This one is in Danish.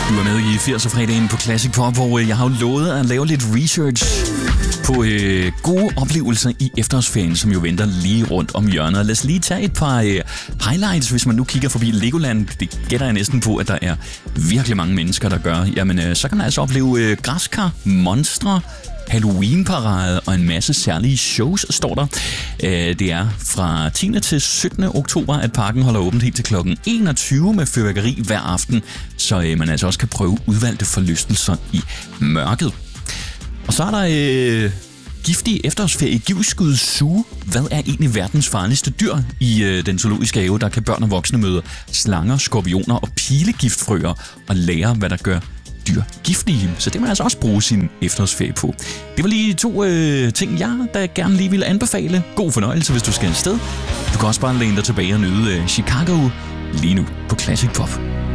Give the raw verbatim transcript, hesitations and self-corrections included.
Du er med i firser-fredagen på Classic Pop, hvor jeg har jo lovet at lave lidt research på øh, gode oplevelser i efterårsferien, som jo venter lige rundt om hjørnet. Lad os lige tage et par øh, highlights, hvis man nu kigger forbi Legoland. Det gætter jeg næsten på, at der er virkelig mange mennesker, der gør. Jamen, øh, så kan man altså opleve øh, græskar, monstre, Halloween-parade og en masse særlige shows, står der. Det er fra tiende til syttende oktober, at parken holder åbent helt til klokken enogtyve med fyrværkeri hver aften, så man altså også kan prøve udvalgte forlystelser i mørket. Og så er der øh, giftig efterårsferie i Givskud Zoo. Hvad er egentlig verdens farligste dyr i øh, den zoologiske have? Der kan børn og voksne møde slanger, skorpioner og pilegiftfrøer og lære, hvad der gør dyr giftige, så det må man altså også bruge sin efterårsferie på. Det var lige to øh, ting, jeg da gerne lige ville anbefale. God fornøjelse, hvis du skal afsted. Du kan også bare læne dig tilbage og nyde øh, Chicago lige nu på Classic Pop.